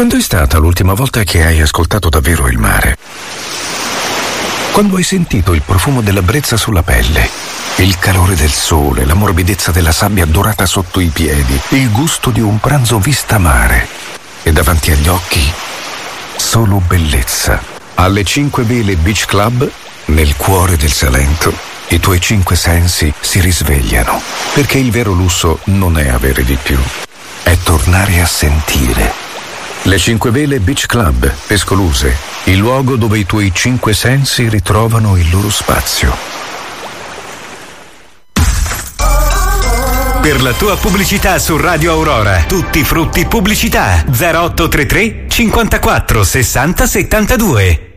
Quando è stata l'ultima volta che hai ascoltato davvero il mare? Quando hai sentito il profumo della brezza sulla pelle, il calore del sole, la morbidezza della sabbia dorata sotto i piedi, il gusto di un pranzo vista mare e davanti agli occhi solo bellezza. Alle 5 Vele Beach Club, nel cuore del Salento, i tuoi 5 sensi si risvegliano, perché il vero lusso non è avere di più, è tornare a sentire. Le 5 Vele Beach Club, Pescoluse, il luogo dove i tuoi 5 sensi ritrovano il loro spazio. Per la tua pubblicità su Radio Aurora, tutti frutti pubblicità 0833 54 60 72.